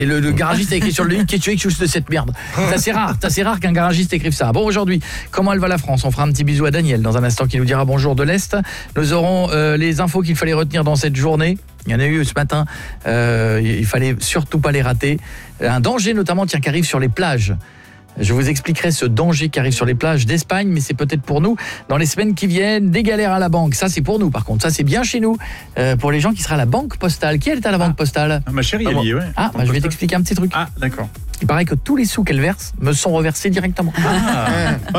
Et le garagiste a écrit sur le livre qu'est-ce que tu de cette merde. C'est assez rare qu'un garagiste écrive ça. Bon, aujourd'hui, comment elle va la France? On fera un petit bisou à Daniel dans un instant qui nous dira bonjour de l'Est. Nous aurons les infos qu'il fallait retenir dans cette journée. Il y en a eu ce matin, il fallait surtout pas les rater. Un danger notamment qui arrive sur les plages. Je vous expliquerai ce danger qui arrive sur les plages d'Espagne, mais c'est peut-être pour nous dans les semaines qui viennent. Des galères à la banque, ça c'est pour nous par contre, ça c'est bien chez nous. Pour les gens qui seraient à la banque postale. Qui est à la banque postale? Ma chérie, elle y est, ouais. Je vais t'expliquer un petit truc. Ah, d'accord. Il paraît que tous les sous qu'elle verse me sont reversés directement.